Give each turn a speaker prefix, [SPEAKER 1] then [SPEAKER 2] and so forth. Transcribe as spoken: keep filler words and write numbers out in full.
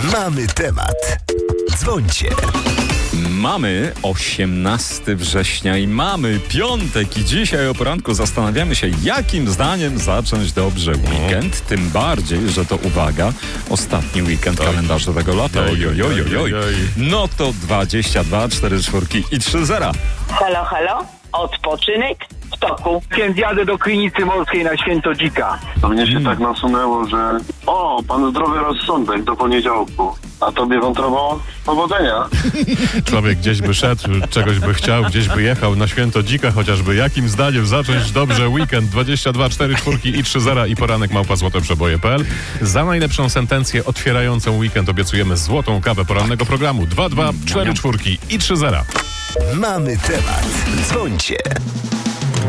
[SPEAKER 1] Mamy temat. Dzwońcie.
[SPEAKER 2] Mamy osiemnastego września i mamy piątek i dzisiaj o poranku zastanawiamy się, jakim zdaniem zacząć dobrze weekend, tym bardziej, że to, uwaga, ostatni weekend
[SPEAKER 3] tak.
[SPEAKER 2] kalendarzowego lata. Oj, oj, oj, oj, oj. No to dwadzieścia dwa, cztery czwórki i trzy zera.
[SPEAKER 4] Halo, halo, odpoczynek w toku.
[SPEAKER 5] Więc jadę do Krynicy Morskiej na Święto Dzika.
[SPEAKER 6] To mnie się tak nasunęło, że o, pan zdrowy rozsądek do poniedziałku. A tobie wątrobo powodzenia.
[SPEAKER 3] Człowiek gdzieś by szedł, czegoś by chciał, gdzieś by jechał na Święto Dzika, chociażby jakim zdaniem zacząć dobrze weekend. dwadzieścia dwa, cztery czwórki i trzy zera i poranek małpa złote przeboje kropka p l. Za najlepszą sentencję otwierającą weekend obiecujemy złotą kawę porannego programu. dwa dwa, cztery czwórki i trzy zera.
[SPEAKER 1] Mamy temat. Dzwońcie.